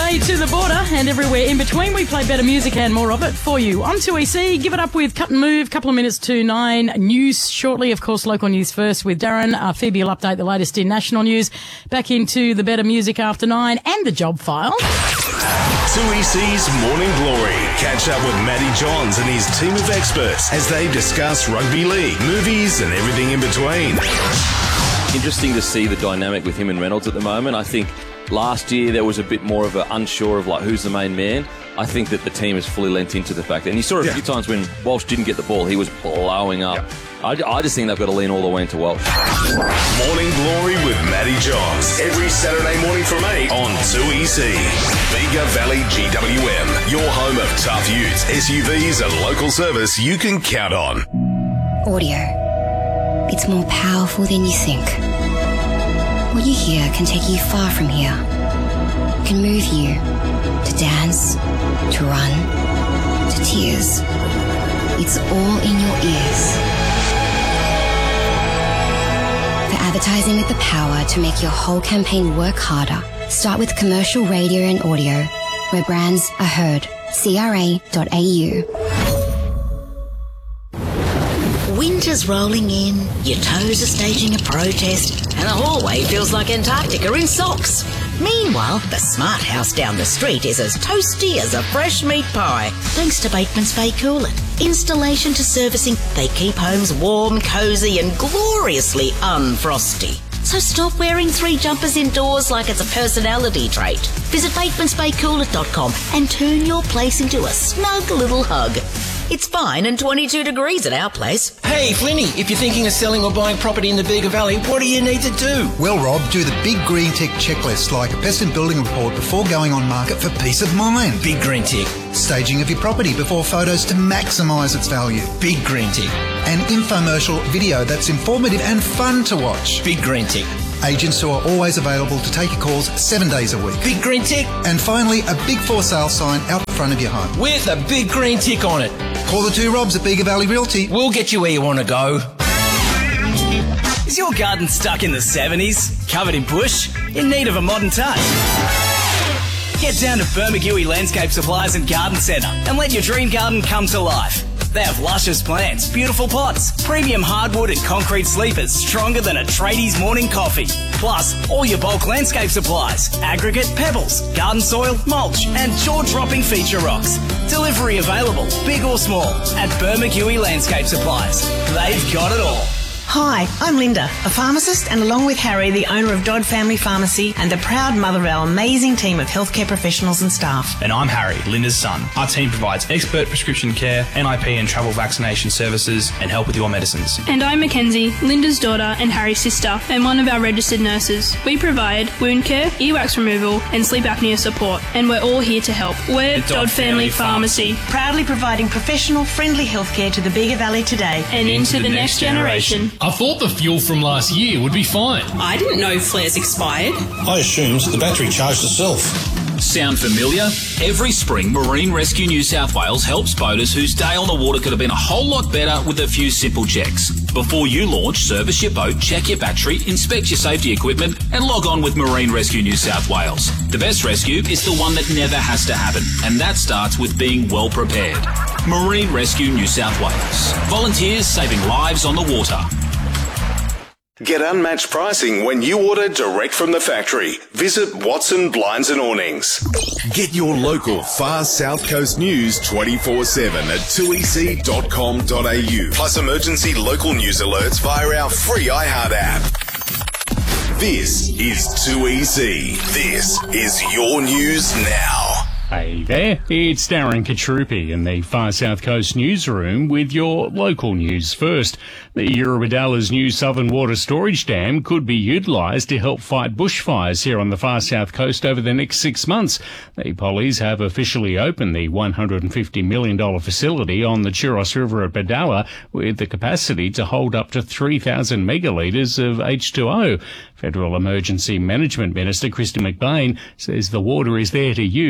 Saturday to the border and everywhere in between. We play better music and more of it for you. On 2EC, give it up with Cut and Move, couple of minutes to 9. News shortly, of course, local news first with Darren. Phoebe will update the latest in national news. Back into the better music after 9 and the job file. 2EC's Morning Glory. Catch up with Matty Johns and his team of experts as they discuss rugby league, movies and everything in between. Interesting to see the dynamic with him and Reynolds at the moment. I think last year there was a bit more of an unsure of like who's the main man. I think that the team has fully lent into the fact that, and you saw it a few times when Walsh didn't get the ball, he was blowing up. I just think they've got to lean all the way into Walsh. Morning Glory with Matty Johns. Every Saturday morning from 8 on 2EC. Bega Valley GWM. Your home of tough utes, SUVs and local service you can count on. Audio. It's more powerful than you think. What you hear can take you far from here. Can move you to dance, to run, to tears. It's all in your ears. For advertising with the power to make your whole campaign work harder, start with commercial radio and audio, where brands are heard. CRA.au. Winter's rolling in, your toes are staging a protest, and the hallway feels like Antarctica in socks. Meanwhile, the smart house down the street is as toasty as a fresh meat pie, thanks to Bateman's Fay Coolant. Installation to servicing, they keep homes warm, cosy, and gloriously unfrosty. So stop wearing 3 jumpers indoors like it's a personality trait. Visit Bateman'sFayCoolant.com and turn your place into a snug little hug. It's fine and 22 degrees at our place. Hey, Flinny, if you're thinking of selling or buying property in the Bega Valley, what do you need to do? Well, Rob, do the Big Green Tick checklist like a pest and building report before going on market for peace of mind. Big Green Tick. Staging of your property before photos to maximise its value. Big Green Tick. An infomercial video that's informative and fun to watch. Big Green Tick. Agents who are always available to take your calls 7 days a week. Big Green Tick. And finally, a big for sale sign out the front of your home. With a big green tick on it. Call the 2 Robs at Bega Valley Realty. We'll get you where you want to go. Is your garden stuck in the 70s? Covered in bush? In need of a modern touch? Get down to Bermagui Landscape Supplies and Garden Centre and let your dream garden come to life. They have luscious plants, beautiful pots, premium hardwood and concrete sleepers stronger than a tradie's morning coffee. Plus, all your bulk landscape supplies, aggregate, pebbles, garden soil, mulch and jaw-dropping feature rocks. Delivery available, big or small, at Bermagui Landscape Supplies. They've got it all. Hi, I'm Linda, a pharmacist, and along with Harry, the owner of Dodd Family Pharmacy and the proud mother of our amazing team of healthcare professionals and staff. And I'm Harry, Linda's son. Our team provides expert prescription care, NIP and travel vaccination services and help with your medicines. And I'm Mackenzie, Linda's daughter and Harry's sister, and one of our registered nurses. We provide wound care, earwax removal and sleep apnea support, and we're all here to help. We're Dodd Family Pharmacy. Proudly providing professional, friendly healthcare to the Bega Valley today. And into the next generation. I thought the fuel from last year would be fine. I didn't know flares expired. I assumed the battery charged itself. Sound familiar? Every spring, Marine Rescue New South Wales helps boaters whose day on the water could have been a whole lot better with a few simple checks. Before you launch, service your boat, check your battery, inspect your safety equipment, and log on with Marine Rescue New South Wales. The best rescue is the one that never has to happen, and that starts with being well prepared. Marine Rescue New South Wales. Volunteers saving lives on the water. Get unmatched pricing when you order direct from the factory. Visit Watson Blinds and Awnings. Get your local Far South Coast news 24/7 at 2ec.com.au. Plus emergency local news alerts via our free iHeart app. This is 2EC. This is your news now. Hey there, it's Darren Katrupi in the Far South Coast newsroom with your local news first. The Eurobodala's new Southern Water Storage Dam could be utilised to help fight bushfires here on the Far South Coast over the next 6 months. The Pollies have officially opened the $150 million facility on the Churros River at Bodala with the capacity to hold up to 3,000 megalitres of H2O. Federal Emergency Management Minister Christy McBain says the water is there to use if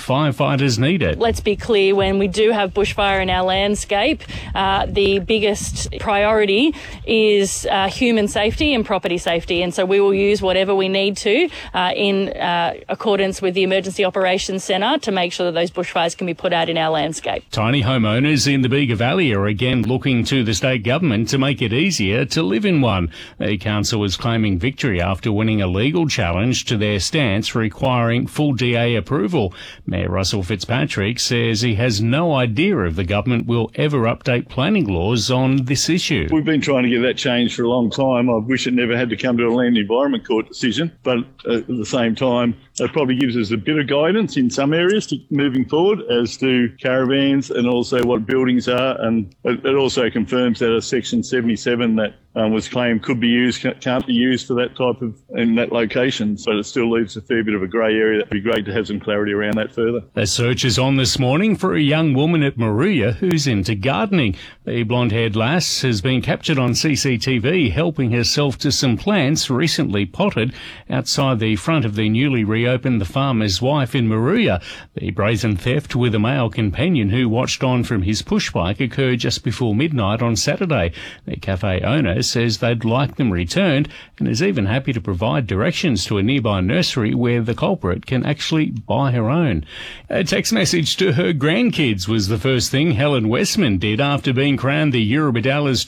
firefighters need it. Let's be clear, when we do have bushfire in our landscape, the biggest priority is human safety and property safety. And so we will use whatever we need to in accordance with the Emergency Operations Centre to make sure that those bushfires can be put out in our landscape. Tiny homeowners in the Bega Valley are again looking to the state government to make it easier to live in one. The council is claiming victory after winning a legal challenge to their stance requiring full DA approval. Mayor Russell Fitzpatrick says he has no idea if the government will ever update planning laws on this issue. We've been trying to get that changed for a long time. I wish it never had to come to a Land Environment Court decision, but at the same time, it probably gives us a bit of guidance in some areas moving forward as to caravans and also what buildings are. And it also confirms that a Section 77 that was claimed could be used, can't be used for that type of, in that location. So it still leaves a fair bit of a grey area. That'd be great to have some clarity around that further. A search is on this morning for a young woman at Moruya who's into gardening. The blonde-haired lass has been captured on CCTV helping herself to some plants recently potted outside the front of the newly reopened The Farmer's Wife in Moruya. The brazen theft with a male companion who watched on from his pushbike occurred just before midnight on Saturday. The cafe owner says they'd like them returned and is even happy to provide directions to a nearby nursery where the culprit can actually buy her own. A text message to her grandkids was the first thing Helen Westman did after being crowned the Eurobadalas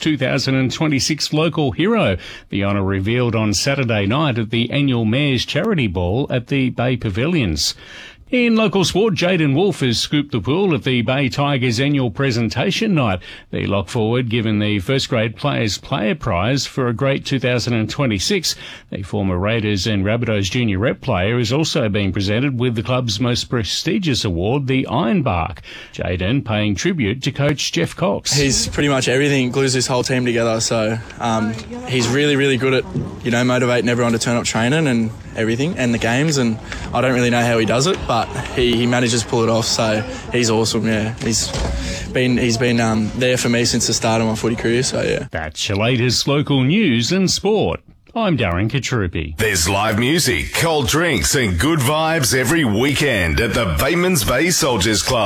2026 local hero. The honour revealed on Saturday night at the annual Mayor's Charity Ball at the Bay Pavilions. In local sport, Jaden Wolfe has scooped the pool at the Bay Tigers annual presentation night. The lock forward given the first grade Players Player Prize for a great 2026. The former Raiders and Rabbitohs junior rep player is also being presented with the club's most prestigious award, the Ironbark. Jaden paying tribute to coach Jeff Cox. He's pretty much everything, glues this whole team together. So he's really, really good at, motivating everyone to turn up training and everything and the games. And I don't really know how he does it, but he manages to pull it off, so he's awesome. Yeah, he's been there for me since the start of my footy career. So yeah, that's your latest local news and sport. I'm Darren Katrupi. There's live music, cold drinks and good vibes every weekend at the Batemans Bay Soldiers Club.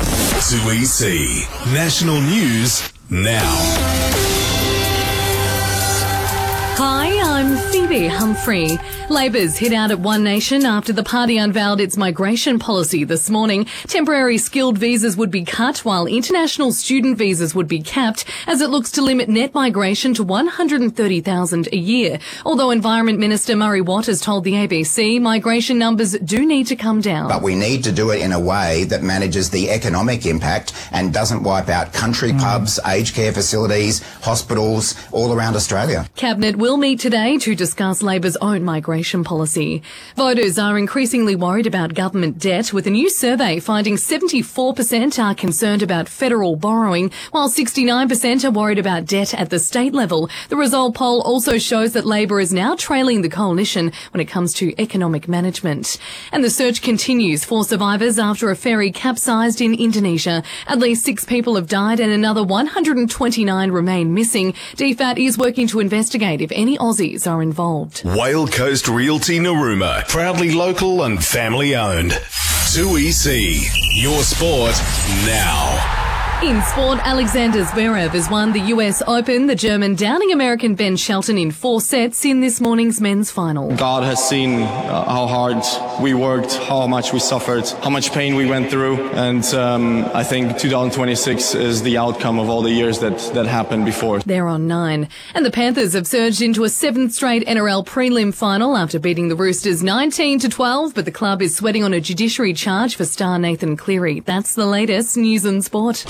2EC National News now. Hi, I'm Phoebe Humphrey. Labor's hit out at One Nation after the party unveiled its migration policy this morning. Temporary skilled visas would be cut while international student visas would be capped as it looks to limit net migration to 130,000 a year. Although Environment Minister Murray Watt has told the ABC migration numbers do need to come down. But we need to do it in a way that manages the economic impact and doesn't wipe out country pubs, aged care facilities, hospitals all around Australia. Cabinet will meet today to discuss Labor's own migration policy. Voters are increasingly worried about government debt, with a new survey finding 74% are concerned about federal borrowing, while 69% are worried about debt at the state level. The result poll also shows that Labor is now trailing the coalition when it comes to economic management. And the search continues for survivors after a ferry capsized in Indonesia. At least 6 people have died and another 129 remain missing. DFAT is working to investigate if any Aussies are involved. Whale Coast Realty Narooma, proudly local and family owned. 2EC, your sport now. In sport, Alexander Zverev has won the US Open. The German downing American Ben Shelton in 4 sets in this morning's men's final. God has seen how hard we worked, how much we suffered, how much pain we went through. And I think 2026 is the outcome of all the years that happened before. They're on 9. And the Panthers have surged into a 7th straight NRL prelim final after beating the Roosters 19-12. But the club is sweating on a judiciary charge for star Nathan Cleary. That's the latest news and sport.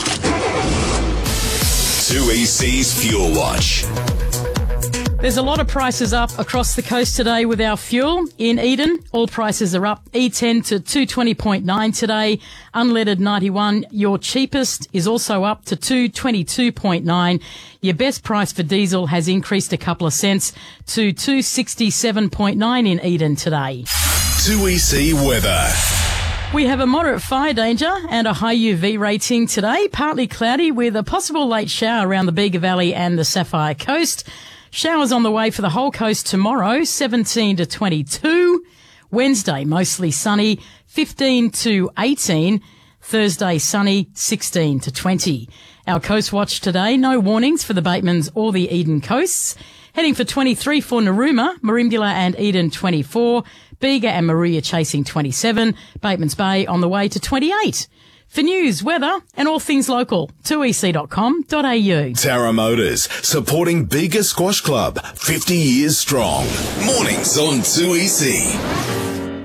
2EC's Fuel Watch. There's a lot of prices up across the coast today with our fuel. In Eden, all prices are up. E10 to 220.9 today. Unleaded 91. Your cheapest is also up to 222.9. Your best price for diesel has increased a couple of cents to 267.9 in Eden today. 2EC weather. We have a moderate fire danger and a high UV rating today. Partly cloudy with a possible late shower around the Bega Valley and the Sapphire Coast. Showers on the way for the whole coast tomorrow, 17 to 22. Wednesday, mostly sunny, 15 to 18. Thursday, sunny, 16 to 20. Our Coast Watch today, no warnings for the Batemans or the Eden coasts. Heading for 23 for Narooma, Merimbula and Eden 24. Bega and Maruya chasing 27. Batemans Bay on the way to 28. For news, weather and all things local, 2ec.com.au. Tara Motors, supporting Bega Squash Club, 50 years strong. Mornings on 2EC.